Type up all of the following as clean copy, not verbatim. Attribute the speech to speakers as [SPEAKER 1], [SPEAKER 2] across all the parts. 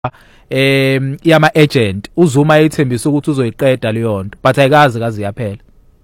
[SPEAKER 1] yama agent uZuma ayithembisa ukuthi uzoyiqeda leyo nto but ayikazi yaphela.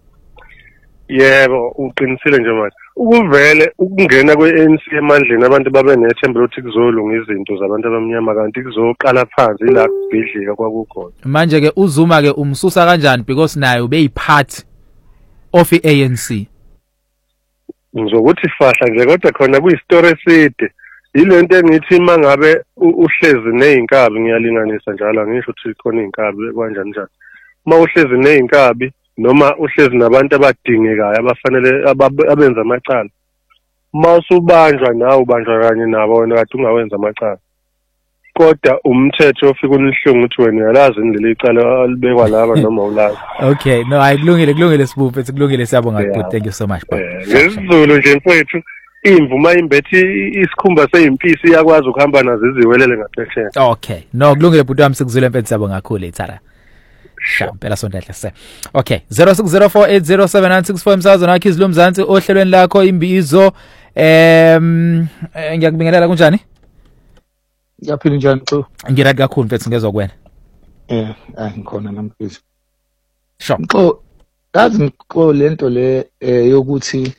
[SPEAKER 2] Yebo uqinisile nje manje ukuvele ukungena kweANC emandleni abantu babe nethemba lokuthi kuzolunga izinto zabantu abamnyama kanti kuzoqala phansi ila kubhidlika kwakukhona.
[SPEAKER 1] Manje ke uZuma ke umsusa kanjani because naye ubeyipart of iANC.
[SPEAKER 2] Ngizokuthi fahla nje kodwa khona kuyistory eside. Yilento engithi mangabe uhlezi nezinkabi ngiyalinganisa njalo angisho ukuthi khona izinkabi kanjani njani. Uma uhlezi nezinkabi noma uhlezi nabantu abadingekayo abafanele abenza amacala. Mawusubanjwa nawe ubanjwa kanye nabo kade ungawenza amacala. Kodwa umthetho ofika unihlungu ukuthi wena uyalazi indlela icala alibekwa laba noma ulazi.
[SPEAKER 1] Okay, no ayikulungile sibuphe sikulungile siyabonga good. Thank you so much.
[SPEAKER 2] Ngesizulu nje mfowethu imvuma imbethi isikhumba seyimpisi iyakwazi ukuhamba nazo iziwelele ngaphesheya.
[SPEAKER 1] Okay, no kulungile bhuti wami sikuzwile mfethu siyabonga kakhulu ethara. Phela sondahle se. Okay, 0604807964 msazana wakhe izilomzansi ohlelweni lakho imbizo ngiyakubingelela kunjani?
[SPEAKER 3] Yaphila njani xo?
[SPEAKER 1] Ngiradi kakhulu mfethu ngezwe kuwena.
[SPEAKER 3] Ngikhona namphezulu.
[SPEAKER 1] Sure.
[SPEAKER 3] Xo yazi ngiko lento le yokuthi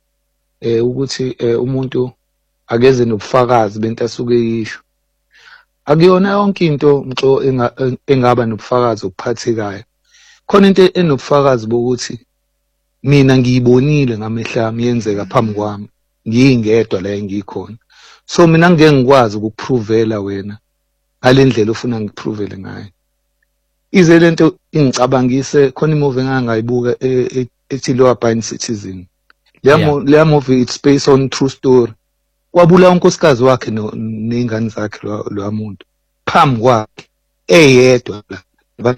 [SPEAKER 3] umuntu akeze nobufakazi bento asuke yisho. Akuyona yonke into mxo engaba nobufakazi obuphathekayo. Khona into enobufakazi bokuthi mina ngiyibonile ngamehla ami yenzeka phambi kwami. Ngiyingedwa la engikhona. So mina ngeke ngikwazi ukuprovela wena ngalendlela ofuna ngiprovele ngayo. Ize lento ingicabangise khona imovie engangayibuka ethi Lower Pine Citizen. Le movie it's based on true story. Wabula unkosikazi wakhe nezingane zakhe lo muntu phambi kwakhe eyedwa la.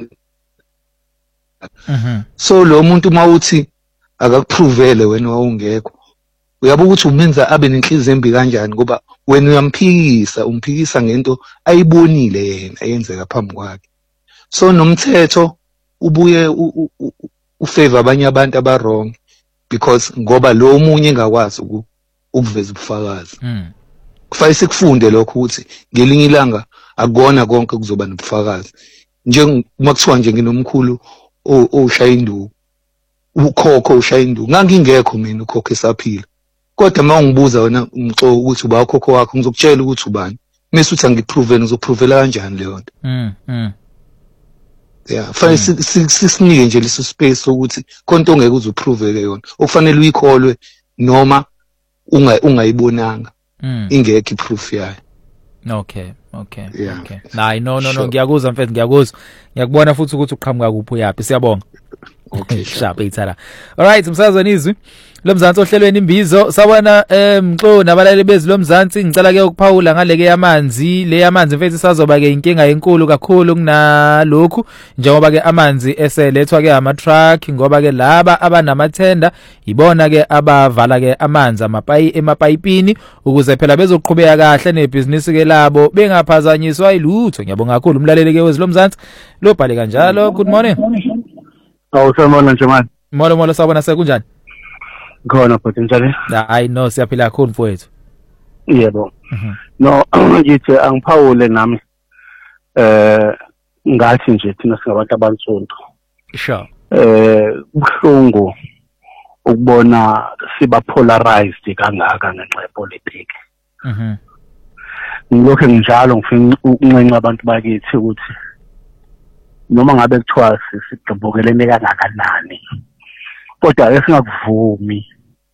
[SPEAKER 3] So lo muntu mawuthi akakuprovele wena wawungekho uyabuka ukuthi umenza abe nenhliziyo embi kanjani ngoba wena umphikisa ngento ayibonile yena ayenzeka phambi kwakhe. So nomthetho ubuye ufavor abanye abantu abarong because ngoba lo munye engakwazi ukuveza ubufakazi. Kufanele sikufunde lokho ukuthi ngelinye ilanga akona konke kuzoba nobufakazi. Nje makuthiwa nje nginomkhulu oshaya induku ukhokho oshaya induku ngangingekho mina ukhokho esaphila. Kodwa mawungibuza wena umxo ukuthi uba ukhokho wakho ngizokutshela ukuthi ubani. Mase uthi angiprove ngizoprovela kanjani leyo nto. Yeah, fanele sisinike nje leso space sokuthi konke ongeke uzuproveke yona. Okufanele uyikholwe noma ungayibonanga. Ingekho iproof yayo.
[SPEAKER 1] Okay. Hayi no ngiyakuzwa mfethu ngiyakuzwa. Ngiyakubona futhi ukuthi uqhamuka kuphi uyapi siyabonga. Okay, sharp ithara. Alright, umsazweni izwi lomzansi ohlelweni imbizo sabona mxo nabalali bezi lomzansi ngicela ke ukuphawula ngaleke yamanzi le yamanzi mfethu sazoba ke inkinga enkulu kakhulu kunalokhu njengoba ke amanzi eselethwa ke ama truck ngoba ke laba abanamathenda ibona ke abavala ke amanzi emapayipini ukuze phela bezoqhubeka kahle nebusiness ke labo bengaphazanyiswa ilutho. Ngiyabonga kakhulu umlaleli ke wezilomzansi lo bhale kanjalo. Good morning.
[SPEAKER 2] Awusabona nje manje.
[SPEAKER 1] Molo sabona sekunjani?
[SPEAKER 2] Khona futhi njalo.
[SPEAKER 1] Hayi no siyaphila kakhulu mfowethu.
[SPEAKER 2] Yebo. No ngithi angiphawule nami ngathi nje thina singabantu abansundu.
[SPEAKER 1] Sure.
[SPEAKER 2] Kuhlungu ukubona siba polarized kangaka ngenxa yepolitiki. Ngilokho njalo ngifuna ukuncenga abantu bakithi ukuthi noma ngabe kuthiwa sigqibokelene kangakanani kodwa ake singakuvumi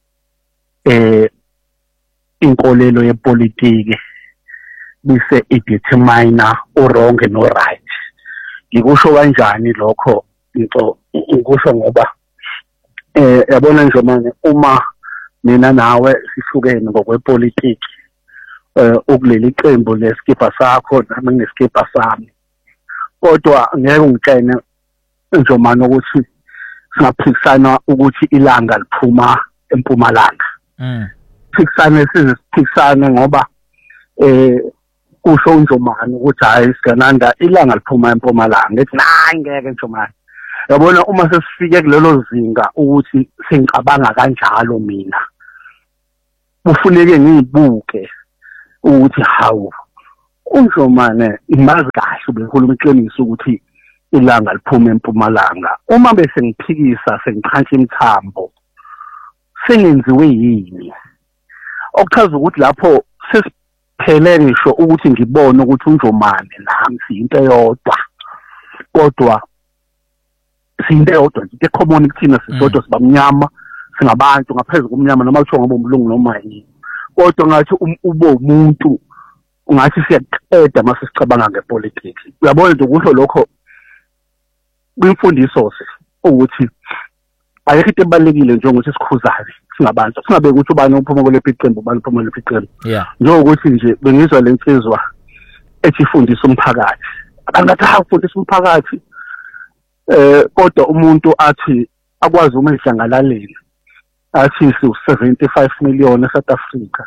[SPEAKER 2] inkolelo yepolitiki bise idetermine wrong no right. Ngikusho kanjani lokho ngikusho ngoba yabona nje manje uma mina nawe sihlukene ngokwepolitiki ukuleli qembu leskipa sakho nami ngeskipa sami kodwa ngeke ungitshene njomani ukuthi singaphikisana ukuthi ilanga liphuma empumalanga. Siphikisane ngoba kusho njomani ukuthi hayi sigananda ilanga liphuma empumalanga. Ethi hayi ngeke njomani. Yabona uma sesifike kulelo zinga ukuthi sengicabanga kanjalo mina kufuneke ngizibuke ukuthi hawu
[SPEAKER 4] uNjomane imazi kahle ubekhuluma iqiniso ukuthi ilanga liphuma eMpumalanga. Uma bese ngiphikisa sengiqhantsha imithambo sengenziwe yini? Okuchaza ukuthi lapho sesiphele ngisho ukuthi ngibone ukuthi uNjomane nami siyinto eyodwa. Kodwa siyinto eyodwa nje common kuthina sisodwa sibamnyama singabantu ngaphezulu komnyama noma kuthiwa ngoba umlungu noma yini. Kodwa ngathi ube umuntu ungathi siyaqeda mase sicabanga ngepolitics. Uyabona nje kusho lokho kwimfundiso ukuthi ayikho into ebalekile njengokuthi sikhuzane singabantu singabe ukuthi ubani uphuma kule iqembu ubani uphuma kule iqembu njengokuthi nje bengizwa lensizwa ethi ifundisa umphakathi abangathi afundisa umphakathi kodwa umuntu athi akwazi uma ehlangalaleni athi si-75 million eSouth Africa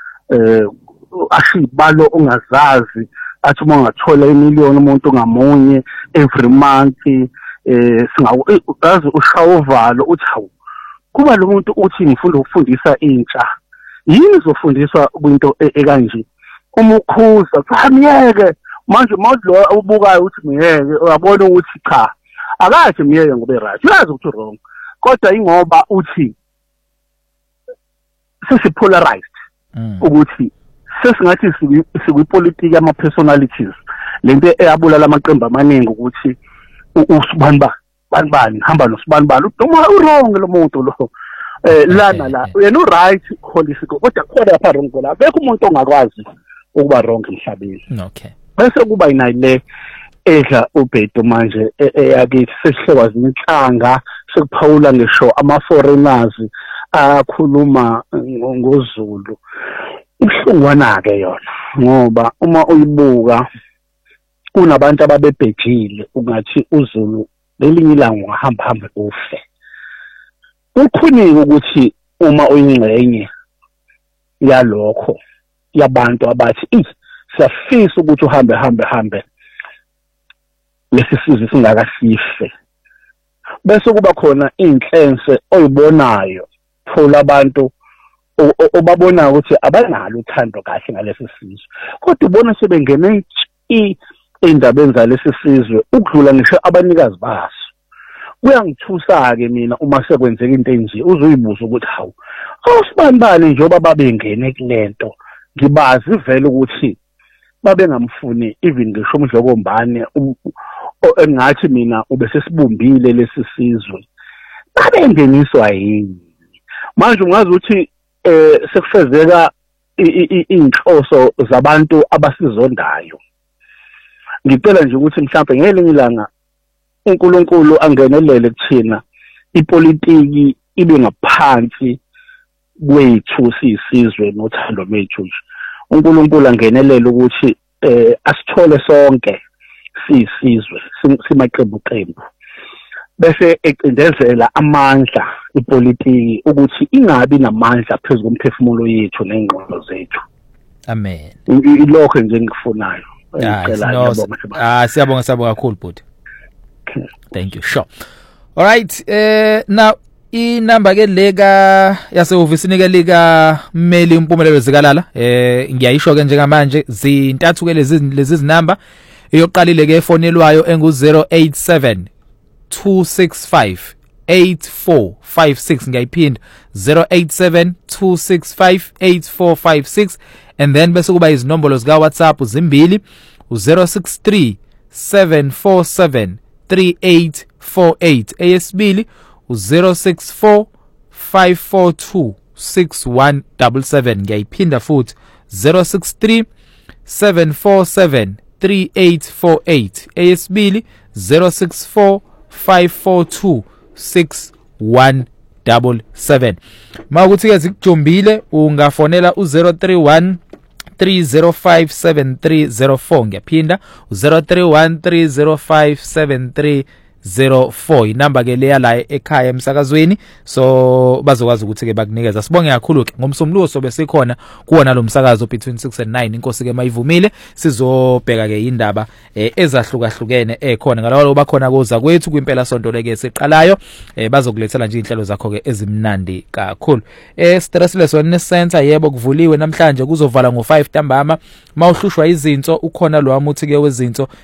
[SPEAKER 4] ashibalo ongazazi athi uma ungathola imiliyoni umuntu ngamunye every month singawazi ushawo uvalo uthi hawu kuba lo muntu uthi ngifunda ukufundisa intsha yini uzofundiswa kwinto ekanje uma ukhuza chamiyeke manje lo ubukayo uthi miyeke uyabona ukuthi cha akathi miyeke ngobe right uyazi ukuthi wrong kodwa ingoba uthi sesipolarized ukuthi sesingathi sikwipolitiki ama personalities lento eyabulala amaqembu amaningi ukuthi usibani hamba nosibani uma wrong lo muntu lo lana la yena right policy kodwa khona lapha wrong la bekho umuntu ongakwazi ukuba wrong emhlabeni.
[SPEAKER 1] Okay,
[SPEAKER 4] bese kuba inayile edla ubhedo manje eyakithi sesihlekwazi inhlanga sekuphawula ngisho ama foreigners akhuluma ngoZulu. Ihlungwana ke yona ngoba uma uyibuka kunabantu ababebhejile ungathi uZulu lelinye ilanga ungahamba ufe. Ukhonike ukuthi uma uyingxenye yalokho yabantu abathi siyafisa ukuthi uhambe lesi sizwe singakasife bese kuba khona inhlense oyibonayo thola abantu obabona ukuthi abanalo uthando kahle ngalesi sizwe kodwa ubona sebengena indabeni zalesi sizwe ukudlula ngisho abanikazi baso. Kuyangithusa ke mina uma sekwenzeka into enje uzoyibuza ukuthi hawu awusibani njengoba babengene kulento ngibazi vele ukuthi babengamfuni even ngisho umdlokombane engathi mina ube sesibumbile lesi sizwe babengeniswa yini manje ungazi ukuthi sekufezeka inhloso zabantu abasizondayo. Ngicela nje ukuthi mhlawumbe ngelinye ilanga uNkulunkulu angenelele kuthina ipolitiki ibe ngaphansi kwethu sisizwe nothando lwethu nje. uNkulunkulu angenelele ukuthi asithole sonke sisizwe simaqembu bese ecindezela amandla ipolitiki ukuthi ingabi namandla phezulu komphefumulo yethu nengqondo zethu.
[SPEAKER 1] Amen.
[SPEAKER 4] Ilokho nje engikufunayo.
[SPEAKER 1] Siyabonga kakhulu bhuti. Thank you. Sure. All right. Now inamba ke leka yasehofisini ke lika Meli Impumelelo Zikalala ngiyayisho ke njengamanje zintathu ke lezi zinamba eyoqalile ke efonelwayo engu 087 265 8456 ngiyayiphinda 087 265 8456 and then bese kuba izinombolo zika WhatsApp zimbili u063 747 3848 eyesibili u064 542 6177 ngiyayiphinda futhi 063 747 3848 eyesibili 064 542 6177. Mawukuthi ke zikujombile ungafonela u031 3057304 ngiyaphinda u031 3057304 0891104504 inamba ke leya la ekhaya emsakazweni so bazokwazi ukuthi ke bakunikeza. Sibonge kakhulu ke ngomsombuluko sobe sikhona kuona lo msakazo between 6 and 9 inkosi ke mayivumile sizobheka ke indaba ezahlukahlukene ekhona ngalawo bakhona kuza kwethu kwimpela sonto leke siqalayo bazokulethela nje inhlelo zakho ke ezimnandi kakhulu. Stressless wellness center yebo kuvuliwe namhlanje kuzovala ngo5 ntambama mawuhlushwa izinso ukhona lo amuthi ke wezinso